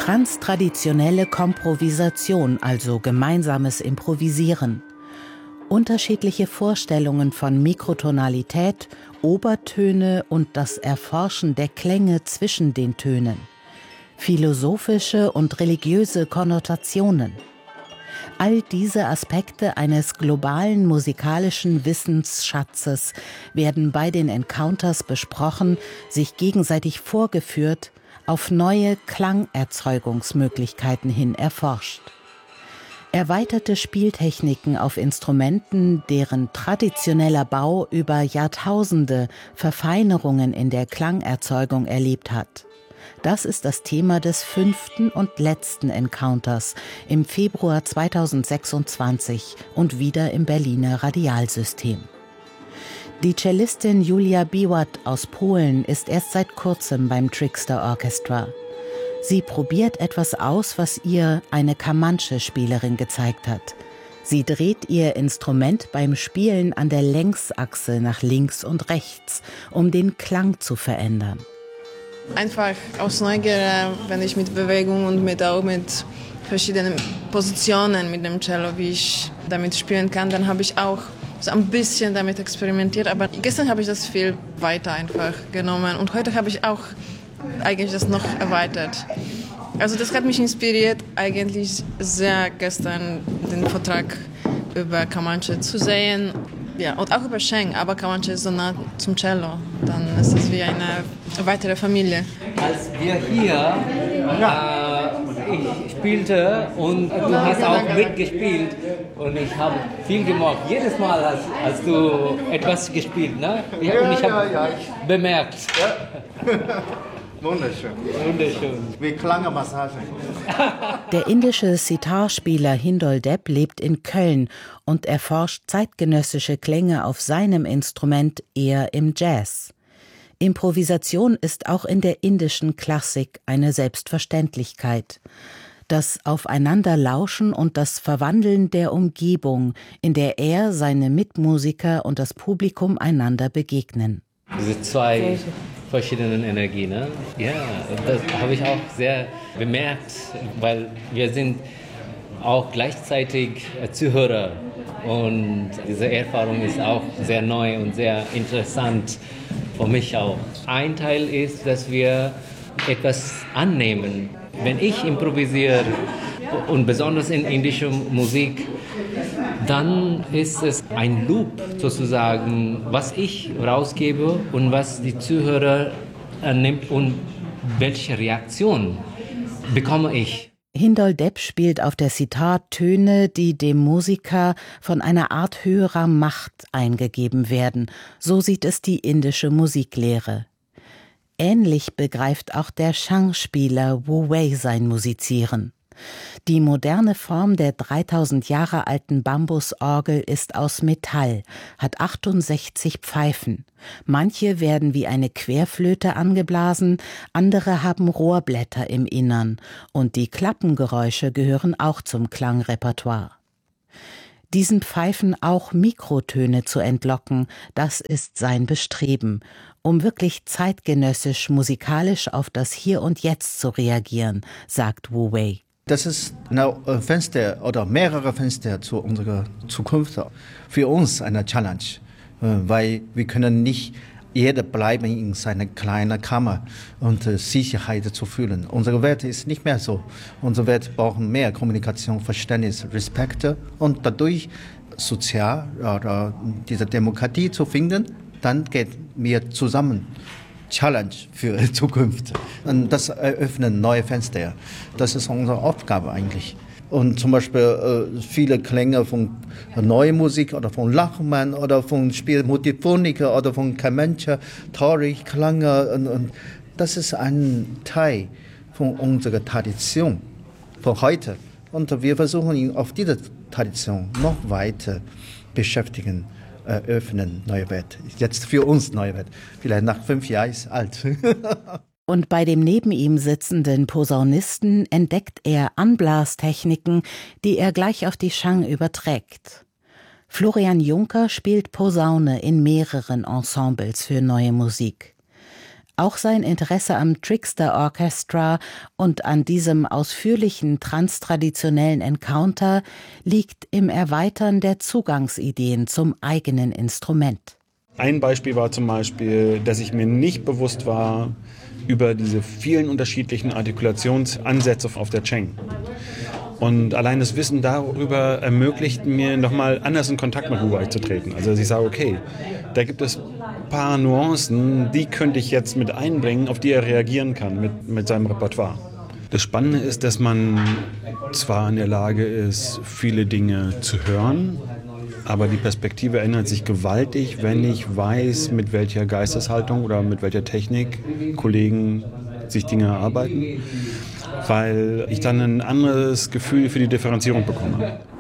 Transtraditionelle Komprovisation, also gemeinsames Improvisieren. Unterschiedliche Vorstellungen von Mikrotonalität, Obertöne und das Erforschen der Klänge zwischen den Tönen. Philosophische und religiöse Konnotationen. All diese Aspekte eines globalen musikalischen Wissensschatzes werden bei den Encounters besprochen, sich gegenseitig vorgeführt, auf neue Klangerzeugungsmöglichkeiten hin erforscht. Erweiterte Spieltechniken auf Instrumenten, deren traditioneller Bau über Jahrtausende Verfeinerungen in der Klangerzeugung erlebt hat. Das ist das Thema des 5. und letzten Encounters im Februar 2026 und wieder im Berliner Radialsystem. Die Cellistin Julia Biwat aus Polen ist erst seit kurzem beim Trickster Orchestra. Sie probiert etwas aus, was ihr eine Kamanche-Spielerin gezeigt hat. Sie dreht ihr Instrument beim Spielen an der Längsachse nach links und rechts, um den Klang zu verändern. Einfach aus Neugier, wenn ich mit Bewegung und auch mit verschiedenen Positionen mit dem Cello, wie ich damit spielen kann, dann habe ich auch so ein bisschen damit experimentiert. Aber gestern habe ich das viel weiter einfach genommen und heute habe ich auch eigentlich das noch erweitert. Also das hat mich inspiriert, eigentlich sehr gestern den Vortrag über Kamanche zu sehen. Ja, und auch über Sheng, aber Kamanche ist so nah zum Cello. Dann ist es wie eine weitere Familie. Als wir hier ich spielte und du hast auch mitgespielt und ich habe viel gemocht. Jedes Mal hast du etwas gespielt, ne? Und ich habe bemerkt. Ja. Wunderschön. Wunderschön. Wie Klangmassage. Der indische Sitar-Spieler Hindol Depp lebt in Köln und erforscht zeitgenössische Klänge auf seinem Instrument eher im Jazz. Improvisation ist auch in der indischen Klassik eine Selbstverständlichkeit. Das Aufeinanderlauschen und das Verwandeln der Umgebung, in der er, seine Mitmusiker und das Publikum einander begegnen. Diese zwei verschiedenen Energien, ne? Ja, das habe ich auch sehr bemerkt, weil wir sind auch gleichzeitig Zuhörer und diese Erfahrung ist auch sehr neu und sehr interessant für mich auch. Ein Teil ist, dass wir etwas annehmen. Wenn ich improvisiere und besonders in indischer Musik, dann ist es ein Loop sozusagen, was ich rausgebe und was die Zuhörer annimmt und welche Reaktion bekomme ich. Hindol Depp spielt auf der Sitar Töne, die dem Musiker von einer Art höherer Macht eingegeben werden. So sieht es die indische Musiklehre. Ähnlich begreift auch der Shang-Spieler Wu Wei sein Musizieren. Die moderne Form der 3000 Jahre alten Bambusorgel ist aus Metall, hat 68 Pfeifen. Manche werden wie eine Querflöte angeblasen, andere haben Rohrblätter im Innern und die Klappengeräusche gehören auch zum Klangrepertoire. Diesen Pfeifen auch Mikrotöne zu entlocken, das ist sein Bestreben, um wirklich zeitgenössisch musikalisch auf das Hier und Jetzt zu reagieren, sagt Wu Wei. Das ist ein Fenster oder mehrere Fenster zu unserer Zukunft. Für uns eine Challenge, weil wir können nicht jeder bleiben in seiner kleinen Kammer und Sicherheit zu fühlen. Unsere Welt ist nicht mehr so. Unsere Welt braucht mehr Kommunikation, Verständnis, Respekt und dadurch sozial oder diese Demokratie zu finden, dann geht wir zusammen. Challenge für die Zukunft. Und das eröffnet neue Fenster. Das ist unsere Aufgabe eigentlich. Und zum Beispiel viele Klänge von neuer Musik oder von Lachmann oder von Spiel Multiphonika oder von Kamanche, Torich, Klänge. Und das ist ein Teil von unserer Tradition von heute. Und wir versuchen auf diese Tradition noch weiter beschäftigen. Öffnen, neue Welt. Jetzt für uns neue Welt. Vielleicht nach 5 Jahren ist alt. Und bei dem neben ihm sitzenden Posaunisten entdeckt er Anblastechniken, die er gleich auf die Shang überträgt. Florian Juncker spielt Posaune in mehreren Ensembles für neue Musik. Auch sein Interesse am Trickster Orchestra und an diesem ausführlichen transtraditionellen Encounter liegt im Erweitern der Zugangsideen zum eigenen Instrument. Ein Beispiel war zum Beispiel, dass ich mir nicht bewusst war über diese vielen unterschiedlichen Artikulationsansätze auf der Cheng. Und allein das Wissen darüber ermöglicht mir, nochmal anders in Kontakt mit Wu-Wei zu treten. Also dass ich sage, okay, da gibt es ein paar Nuancen, die könnte ich jetzt mit einbringen, auf die er reagieren kann mit seinem Repertoire. Das Spannende ist, dass man zwar in der Lage ist, viele Dinge zu hören, aber die Perspektive ändert sich gewaltig, wenn ich weiß, mit welcher Geisteshaltung oder mit welcher Technik Kollegen sich Dinge erarbeiten, weil ich dann ein anderes Gefühl für die Differenzierung bekomme.